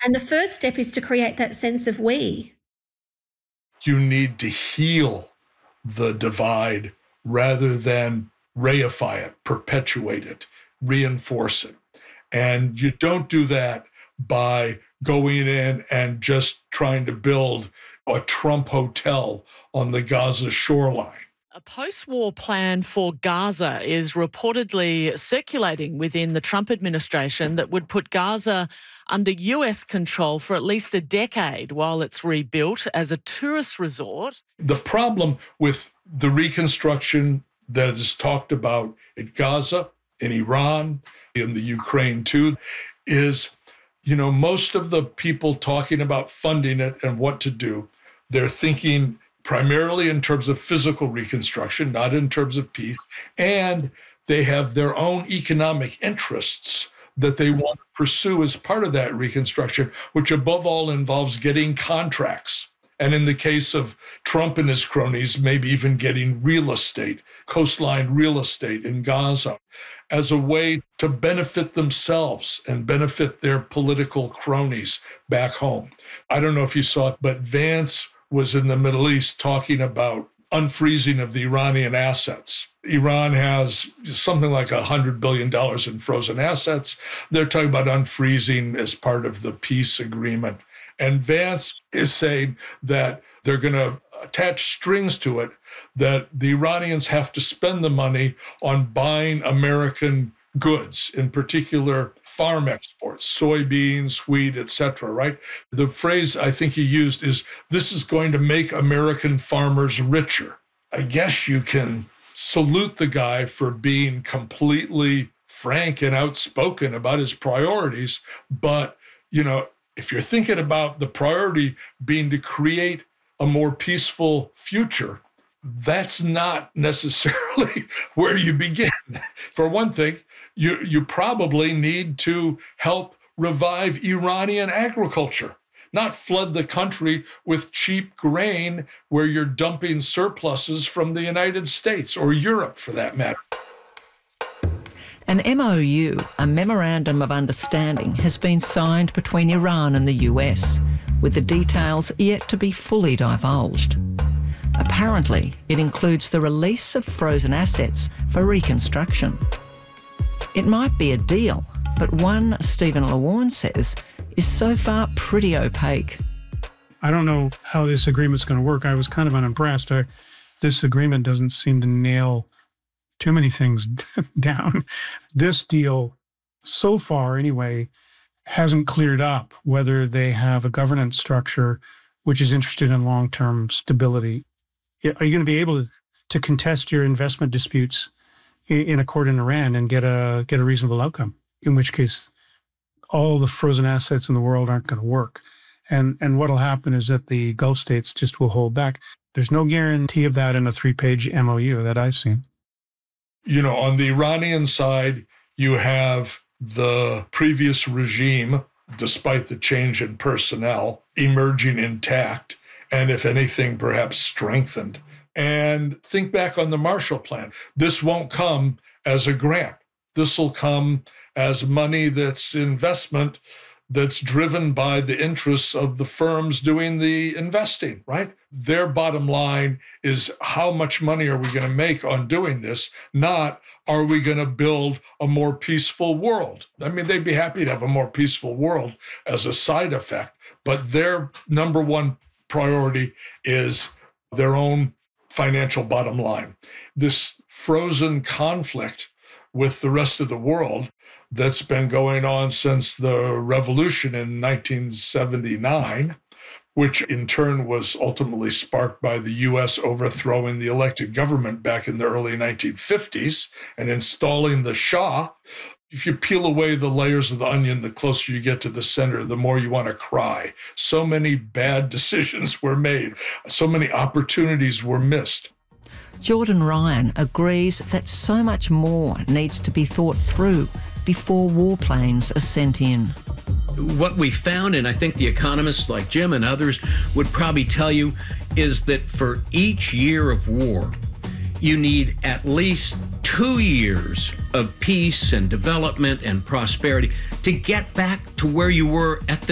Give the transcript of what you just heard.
And the first step is to create that sense of we. You need to heal the divide rather than reify it, perpetuate it, reinforce it. And you don't do that by going in and just trying to build a Trump hotel on the Gaza shoreline. A post-war plan for Gaza is reportedly circulating within the Trump administration that would put Gaza under US control for at least a decade while it's rebuilt as a tourist resort. The problem with the reconstruction that is talked about in Gaza, in Iran, in the Ukraine too, is, most of the people talking about funding it and what to do, they're thinking primarily in terms of physical reconstruction, not in terms of peace. And they have their own economic interests that they want to pursue as part of that reconstruction, which above all involves getting contracts. And in the case of Trump and his cronies, maybe even getting real estate, coastline real estate in Gaza, as a way to benefit themselves and benefit their political cronies back home. I don't know if you saw it, but Vance was in the Middle East talking about unfreezing of the Iranian assets. Iran has something like $100 billion in frozen assets. They're talking about unfreezing as part of the peace agreement. And Vance is saying that they're going to attach strings to it, that the Iranians have to spend the money on buying American goods, in particular farm exports, soybeans, wheat, etc., right? The phrase I think he used is, this is going to make American farmers richer. I guess you can salute the guy for being completely frank and outspoken about his priorities. But, if you're thinking about the priority being to create a more peaceful future, that's not necessarily where you begin. For one thing, you probably need to help revive Iranian agriculture, not flood the country with cheap grain where you're dumping surpluses from the United States or Europe, for that matter. An MOU, a Memorandum of Understanding, has been signed between Iran and the US, with the details yet to be fully divulged. Apparently, it includes the release of frozen assets for reconstruction. It might be a deal, but one Stephen Lawarne says is so far pretty opaque. I don't know how this agreement's going to work. I was kind of unimpressed. This agreement doesn't seem to nail too many things down. This deal, so far anyway, hasn't cleared up whether they have a governance structure which is interested in long-term stability. Are you going to be able to contest your investment disputes in a court in Iran and get a reasonable outcome? In which case, all the frozen assets in the world aren't going to work. And what'll happen is that the Gulf states just will hold back. There's no guarantee of that in a 3-page MOU that I've seen. On the Iranian side, you have the previous regime, despite the change in personnel, emerging intact, and if anything, perhaps strengthened. And think back on the Marshall Plan. This won't come as a grant. This will come as money that's investment that's driven by the interests of the firms doing the investing, right? Their bottom line is, how much money are we going to make on doing this? Not, are we going to build a more peaceful world? I mean, they'd be happy to have a more peaceful world as a side effect, but their number one priority is their own financial bottom line. This frozen conflict with the rest of the world that's been going on since the revolution in 1979, which in turn was ultimately sparked by the U.S. overthrowing the elected government back in the early 1950s and installing the Shah. If you peel away the layers of the onion, the closer you get to the center, the more you want to cry. So many bad decisions were made. So many opportunities were missed. Jordan Ryan agrees that so much more needs to be thought through before warplanes are sent in. What we found, and I think the economists like Jim and others would probably tell you, is that for each year of war, you need at least 2 years of peace and development and prosperity to get back to where you were at the